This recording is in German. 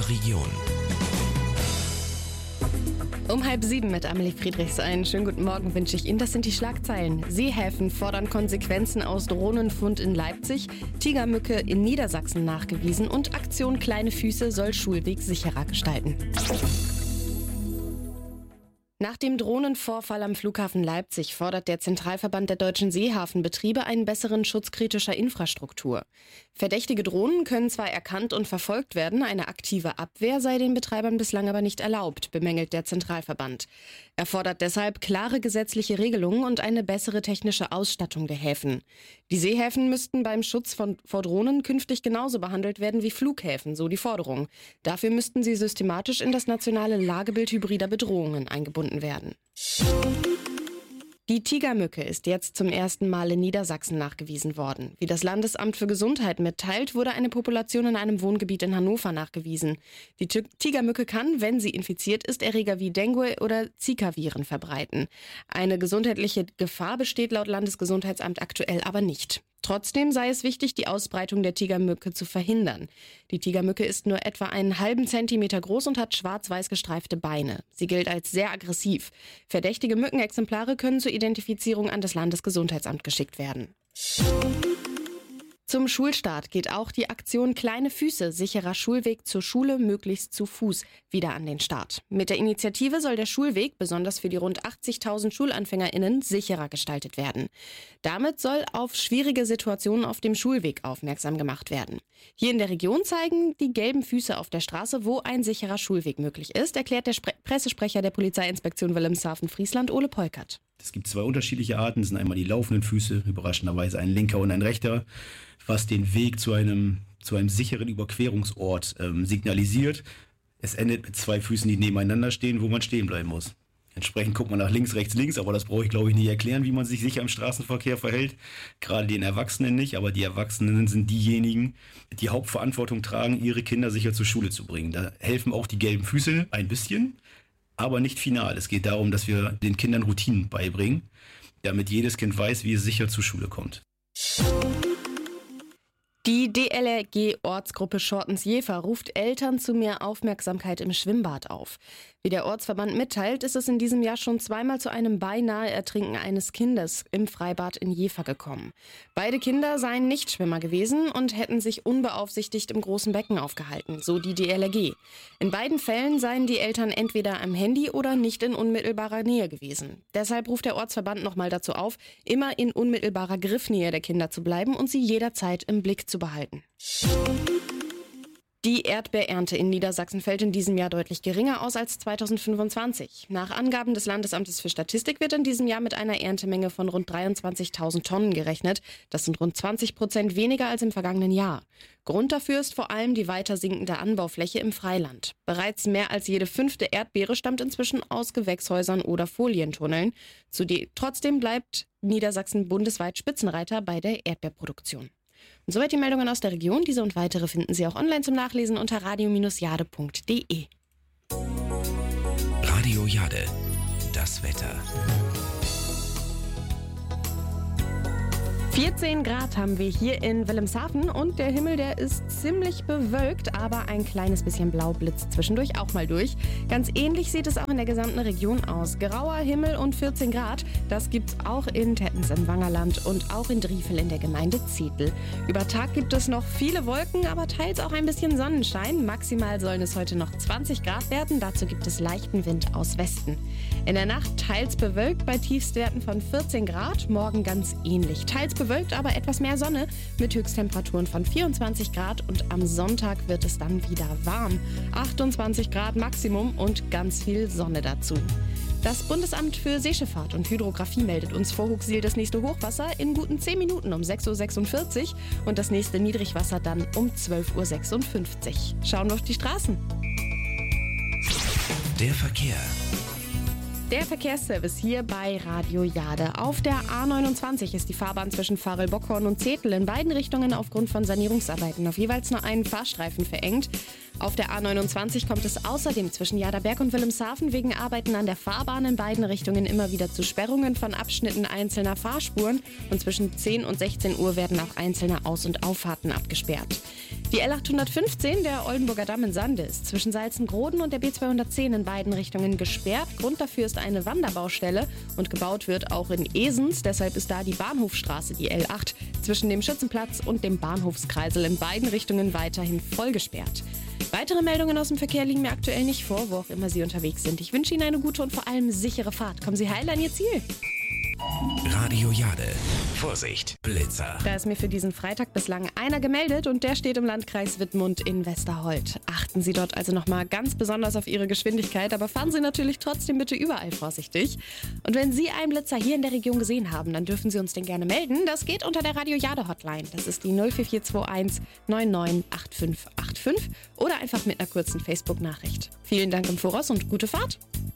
unserer Region. Um 6:30 mit Amelie Friedrichs. Einen schönen guten Morgen wünsche ich Ihnen. Das sind die Schlagzeilen. Seehäfen fordern Konsequenzen aus Drohnenfund in Leipzig, Tigermücke in Niedersachsen nachgewiesen und Aktion Kleine Füße soll Schulweg sicherer gestalten. Nach dem Drohnenvorfall am Flughafen Leipzig fordert der Zentralverband der deutschen Seehafenbetriebe einen besseren Schutz kritischer Infrastruktur. Verdächtige Drohnen können zwar erkannt und verfolgt werden, eine aktive Abwehr sei den Betreibern bislang aber nicht erlaubt, bemängelt der Zentralverband. Er fordert deshalb klare gesetzliche Regelungen und eine bessere technische Ausstattung der Häfen. Die Seehäfen müssten beim Schutz vor Drohnen künftig genauso behandelt werden wie Flughäfen, so die Forderung. Dafür müssten sie systematisch in das nationale Lagebild hybrider Bedrohungen eingebunden werden. Die Tigermücke ist jetzt zum ersten Mal in Niedersachsen nachgewiesen worden. Wie das Landesamt für Gesundheit mitteilt, wurde eine Population in einem Wohngebiet in Hannover nachgewiesen. Die Tigermücke kann, wenn sie infiziert ist, Erreger wie Dengue oder Zika-Viren verbreiten. Eine gesundheitliche Gefahr besteht laut Landesgesundheitsamt aktuell aber nicht. Trotzdem sei es wichtig, die Ausbreitung der Tigermücke zu verhindern. Die Tigermücke ist nur etwa einen halben Zentimeter groß und hat schwarz-weiß gestreifte Beine. Sie gilt als sehr aggressiv. Verdächtige Mückenexemplare können zur Identifizierung an das Landesgesundheitsamt geschickt werden. Zum Schulstart geht auch die Aktion Kleine Füße, sicherer Schulweg zur Schule, möglichst zu Fuß, wieder an den Start. Mit der Initiative soll der Schulweg, besonders für die rund 80.000 SchulanfängerInnen, sicherer gestaltet werden. Damit soll auf schwierige Situationen auf dem Schulweg aufmerksam gemacht werden. Hier in der Region zeigen die gelben Füße auf der Straße, wo ein sicherer Schulweg möglich ist, erklärt der Pressesprecher der Polizeiinspektion Wilhelmshaven-Friesland, Ole Peukert. Es gibt zwei unterschiedliche Arten. Das sind einmal die laufenden Füße, überraschenderweise ein linker und ein rechter, was den Weg zu einem sicheren Überquerungsort signalisiert. Es endet mit zwei Füßen, die nebeneinander stehen, wo man stehen bleiben muss. Entsprechend guckt man nach links, rechts, links, aber das brauche ich, glaube ich, nicht erklären, wie man sich sicher im Straßenverkehr verhält. Gerade den Erwachsenen nicht, aber die Erwachsenen sind diejenigen, die Hauptverantwortung tragen, ihre Kinder sicher zur Schule zu bringen. Da helfen auch die gelben Füße ein bisschen, aber nicht final. Es geht darum, dass wir den Kindern Routinen beibringen, damit jedes Kind weiß, wie es sicher zur Schule kommt. Die DLRG-Ortsgruppe Schortens-Jever ruft Eltern zu mehr Aufmerksamkeit im Schwimmbad auf. Wie der Ortsverband mitteilt, ist es in diesem Jahr schon zweimal zu einem beinahe Ertrinken eines Kindes im Freibad in Jever gekommen. Beide Kinder seien Nichtschwimmer gewesen und hätten sich unbeaufsichtigt im großen Becken aufgehalten, so die DLRG. In beiden Fällen seien die Eltern entweder am Handy oder nicht in unmittelbarer Nähe gewesen. Deshalb ruft der Ortsverband nochmal dazu auf, immer in unmittelbarer Griffnähe der Kinder zu bleiben und sie jederzeit im Blick zu behalten. Die Erdbeerernte in Niedersachsen fällt in diesem Jahr deutlich geringer aus als 2025. Nach Angaben des Landesamtes für Statistik wird in diesem Jahr mit einer Erntemenge von rund 23.000 Tonnen gerechnet. Das sind rund 20% weniger als im vergangenen Jahr. Grund dafür ist vor allem die weiter sinkende Anbaufläche im Freiland. Bereits mehr als jede 5. Erdbeere stammt inzwischen aus Gewächshäusern oder Folientunneln. Trotzdem bleibt Niedersachsen bundesweit Spitzenreiter bei der Erdbeerproduktion. Und soweit die Meldungen aus der Region. Diese und weitere finden Sie auch online zum Nachlesen unter radio-jade.de. Radio Jade, das Wetter. 14 Grad haben wir hier in Wilhelmshaven und der Himmel, der ist ziemlich bewölkt, aber ein kleines bisschen blau blitzt zwischendurch auch mal durch. Ganz ähnlich sieht es auch in der gesamten Region aus. Grauer Himmel und 14 Grad, das gibt's auch in Tettens im Wangerland und auch in Driefel in der Gemeinde Zetel. Über Tag gibt es noch viele Wolken, aber teils auch ein bisschen Sonnenschein. Maximal sollen es heute noch 20 Grad werden, dazu gibt es leichten Wind aus Westen. In der Nacht teils bewölkt bei Tiefstwerten von 14 Grad, morgen ganz ähnlich. Teils bewölkt, aber etwas mehr Sonne mit Höchsttemperaturen von 24 Grad und am Sonntag wird es dann wieder warm. 28 Grad Maximum und ganz viel Sonne dazu. Das Bundesamt für Seeschifffahrt und Hydrographie meldet uns vor Huxil das nächste Hochwasser in guten 10 Minuten um 6.46 Uhr und das nächste Niedrigwasser dann um 12.56 Uhr. Schauen wir auf die Straßen. Der Verkehr. Der Verkehrsservice hier bei Radio Jade. Auf der A29 ist die Fahrbahn zwischen Varel-Bockhorn und Zetel in beiden Richtungen aufgrund von Sanierungsarbeiten auf jeweils nur einen Fahrstreifen verengt. Auf der A29 kommt es außerdem zwischen Jaderberg und Wilhelmshaven wegen Arbeiten an der Fahrbahn in beiden Richtungen immer wieder zu Sperrungen von Abschnitten einzelner Fahrspuren und zwischen 10 und 16 Uhr werden auch einzelne Aus- und Auffahrten abgesperrt. Die L815, der Oldenburger Damm in Sande, ist zwischen Salzengroden und der B210 in beiden Richtungen gesperrt. Grund dafür ist eine Wanderbaustelle und gebaut wird auch in Esens. Deshalb ist da die Bahnhofstraße, die L8, zwischen dem Schützenplatz und dem Bahnhofskreisel in beiden Richtungen weiterhin voll gesperrt. Weitere Meldungen aus dem Verkehr liegen mir aktuell nicht vor, wo auch immer Sie unterwegs sind. Ich wünsche Ihnen eine gute und vor allem sichere Fahrt. Kommen Sie heil an Ihr Ziel. Radio Jade. Vorsicht, Blitzer. Da ist mir für diesen Freitag bislang einer gemeldet und der steht im Landkreis Wittmund in Westerholt. Achten Sie dort also nochmal ganz besonders auf Ihre Geschwindigkeit, aber fahren Sie natürlich trotzdem bitte überall vorsichtig. Und wenn Sie einen Blitzer hier in der Region gesehen haben, dann dürfen Sie uns den gerne melden. Das geht unter der Radio Jade Hotline. Das ist die 04421 998585 oder einfach mit einer kurzen Facebook-Nachricht. Vielen Dank im Voraus und gute Fahrt.